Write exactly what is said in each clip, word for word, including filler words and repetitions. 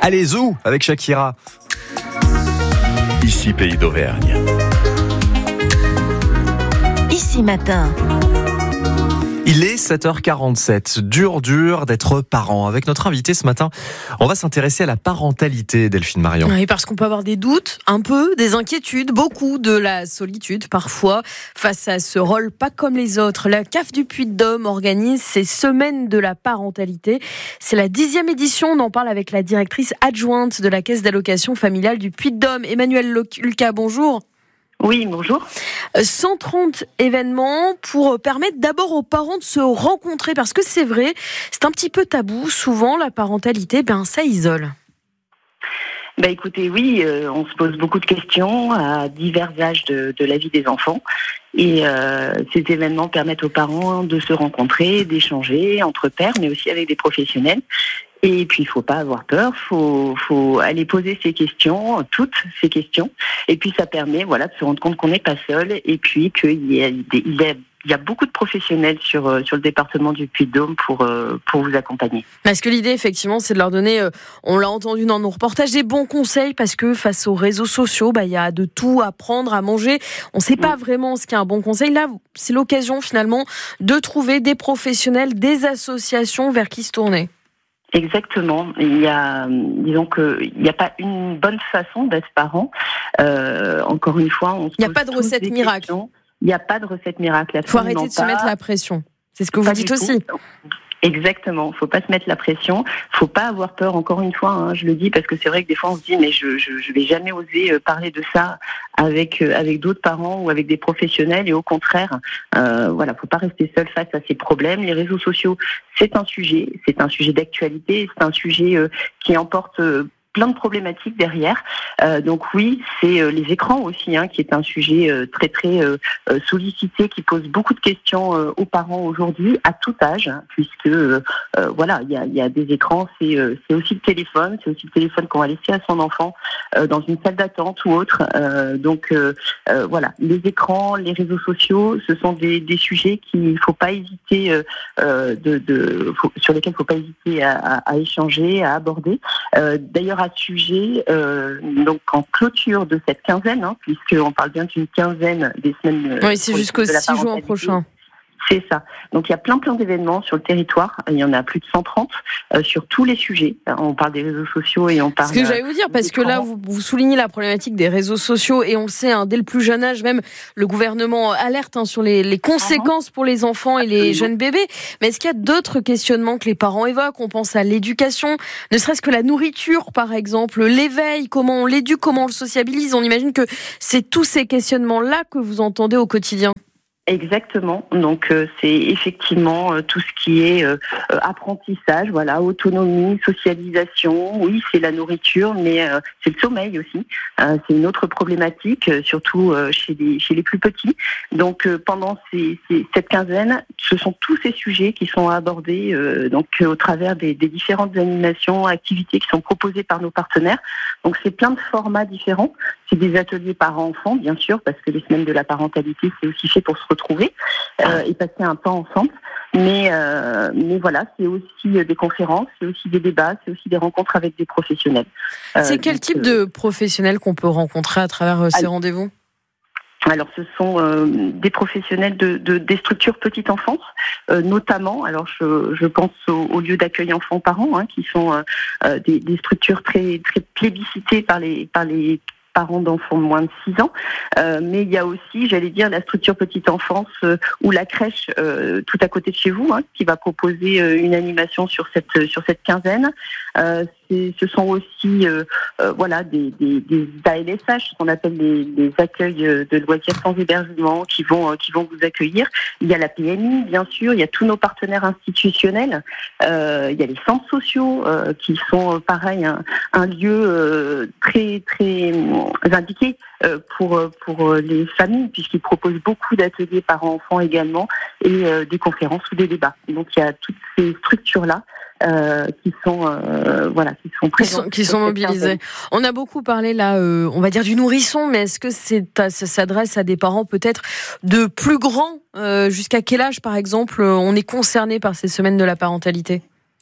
Allez, zou avec Shakira. Ici Pays d'Auvergne. Ici Matin. Il est sept heures quarante-sept. Dur, dur d'être parent. Avec notre invité ce matin, on va s'intéresser à la parentalité, Delphine Marion. Oui, parce qu'on peut avoir des doutes, un peu, des inquiétudes, beaucoup de la solitude parfois face à ce rôle pas comme les autres. La C A F du Puy-de-Dôme organise ses semaines de la parentalité. C'est la dixième édition. On en parle avec la directrice adjointe de la Caisse d'allocation familiale du Puy-de-Dôme, Emmanuelle Lucas. Bonjour. Oui, bonjour. cent trente événements pour permettre d'abord aux parents de se rencontrer, parce que c'est vrai, c'est un petit peu tabou. Souvent, la parentalité, ben, ça isole. Bah écoutez, oui, euh, on se pose beaucoup de questions à divers âges de, de la vie des enfants. Et euh, ces événements permettent aux parents de se rencontrer, d'échanger entre pairs, mais aussi avec des professionnels. Et puis, il faut pas avoir peur, faut, faut aller poser ces questions, toutes ces questions. Et puis, ça permet, voilà, de se rendre compte qu'on n'est pas seul, et puis qu'il y a, il y a, il y a beaucoup de professionnels sur sur le département du Puy-de-Dôme pour pour vous accompagner. Parce que l'idée, effectivement, c'est de leur donner, on l'a entendu dans nos reportages, des bons conseils, parce que face aux réseaux sociaux, bah il y a de tout à prendre, à manger. On ne sait pas oui. vraiment ce qu'est un bon conseil. Là, c'est l'occasion finalement de trouver des professionnels, des associations vers qui se tourner. Exactement. Il y a, disons que il n'y a pas une bonne façon d'être parent. Euh, encore une fois, on se il n'y a pas de recette miracle. Questions. Il n'y a pas de recette miracle. Il faut arrêter de se mettre la pression. C'est ce que vous dites aussi. Exactement. Faut pas se mettre la pression. Faut pas avoir peur. Encore une fois, hein, je le dis parce que c'est vrai que des fois on se dit mais je je, je vais jamais oser parler de ça avec euh, avec d'autres parents ou avec des professionnels. Et au contraire, euh, voilà, faut pas rester seul face à ces problèmes. Les réseaux sociaux, c'est un sujet, c'est un sujet d'actualité, c'est un sujet euh, qui emporte euh, plein de problématiques derrière. Euh, donc oui, c'est euh, les écrans aussi, hein, qui est un sujet euh, très très euh, sollicité, qui pose beaucoup de questions euh, aux parents aujourd'hui, à tout âge, hein, puisque euh, euh, voilà, il y a, y a des écrans, c'est, euh, c'est aussi le téléphone, c'est aussi le téléphone qu'on va laisser à son enfant euh, dans une salle d'attente ou autre. Euh, donc euh, euh, voilà, les écrans, les réseaux sociaux, ce sont des, des sujets qu'il faut pas hésiter, euh, euh, de, de faut, sur lesquels il faut pas hésiter à, à, à échanger, à aborder. Euh, d'ailleurs, à ce sujet, euh, donc en clôture de cette quinzaine, hein, puisqu'on parle bien d'une quinzaine des semaines. Oui, c'est jusqu'au six juin prochain. C'est ça. Donc il y a plein plein d'événements sur le territoire. Il y en a plus de cent trente euh, sur tous les sujets. On parle des réseaux sociaux et on parle. Ce que j'allais vous dire, parce que là vous, vous soulignez la problématique des réseaux sociaux et on le sait, hein, dès le plus jeune âge, même le gouvernement alerte hein, sur les, les conséquences uh-huh. pour les enfants et les jeunes bébés. Mais est-ce qu'il y a d'autres questionnements que les parents évoquent ? On pense à l'éducation, ne serait-ce que la nourriture par exemple, l'éveil, comment on l'éduque, comment on le sociabilise. On imagine que c'est tous ces questionnements-là que vous entendez au quotidien. Exactement. Donc euh, c'est effectivement euh, tout ce qui est euh, apprentissage, voilà, autonomie, socialisation. Oui, c'est la nourriture, mais euh, c'est le sommeil aussi. Euh, c'est une autre problématique, euh, surtout euh, chez les chez les plus petits. Donc euh, pendant ces, ces, cette quinzaine, ce sont tous ces sujets qui sont abordés euh, donc euh, au travers des, des différentes animations, activités qui sont proposées par nos partenaires. Donc c'est plein de formats différents. C'est des ateliers parents-enfants, bien sûr, parce que les semaines de la parentalité, c'est aussi fait pour se retrouver euh, et passer un temps ensemble. Mais, euh, mais voilà, c'est aussi des conférences, c'est aussi des débats, c'est aussi des rencontres avec des professionnels. Euh, c'est quel donc, type de professionnels qu'on peut rencontrer à travers euh, ces alors, rendez-vous ? Alors, ce sont euh, des professionnels de, de des structures petite enfance, euh, notamment. Alors, je, je pense aux, aux lieux d'accueil enfants-parents, hein, qui sont euh, des, des structures très très plébiscitées par les par les parents d'enfants de moins de six ans, euh, mais il y a aussi, j'allais dire, la structure petite enfance euh, ou la crèche euh, tout à côté de chez vous, hein, qui va proposer euh, une animation sur cette sur cette quinzaine. Euh, c'est, ce sont aussi euh, euh, voilà des, des, des A L S H, ce qu'on appelle les, les accueils de loisirs sans hébergement, qui vont euh, qui vont vous accueillir. Il y a la P M I, bien sûr, il y a tous nos partenaires institutionnels, euh, il y a les centres sociaux euh, qui sont euh, pareil un, un lieu euh, très très indiqué euh, pour pour les familles, puisqu'ils proposent beaucoup d'ateliers parents-enfants également et euh, des conférences ou des débats. Donc il y a toutes ces structures là. Euh, qui sont euh, voilà qui sont présents, qui sont, qui sont mobilisés. On a beaucoup parlé là, euh, on va dire du nourrisson, mais est-ce que c'est, ça s'adresse à des parents peut-être de plus grands euh, jusqu'à quel âge, par exemple, on est concerné par ces semaines de la parentalité ?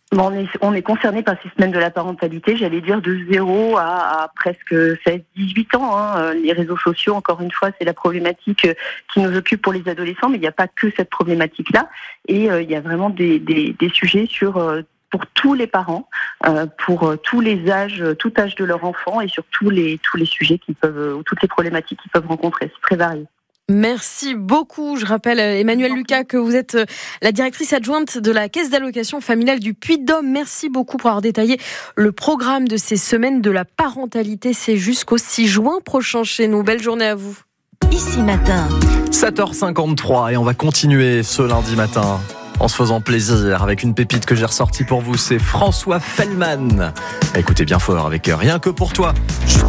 Bon, on est, on est concerné par ces semaines de la parentalité, j'allais dire de zéro à, à presque seize dix-huit ans. Hein. Les réseaux sociaux, encore une fois, c'est la problématique qui nous occupe pour les adolescents, mais il n'y a pas que cette problématique-là. Et euh, il y a vraiment des, des, des sujets sur... Euh, pour tous les parents, euh, pour euh, tous les âges, tout âge de leur enfant et sur tous les, tous les sujets qu'ils peuvent, ou toutes les problématiques qu'ils peuvent rencontrer. C'est très varié. Merci beaucoup. Je rappelle, Emmanuelle Lucas, que vous êtes la directrice adjointe de la Caisse d'allocation familiale du Puy-de-Dôme. Merci beaucoup pour avoir détaillé le programme de ces semaines de la parentalité. C'est jusqu'au six juin prochain chez nous. Belle journée à vous. Ici Matin. sept heures cinquante-trois et on va continuer ce lundi matin en se faisant plaisir avec une pépite que j'ai ressortie pour vous. C'est François Fellman. Écoutez bien fort avec Rien que pour toi.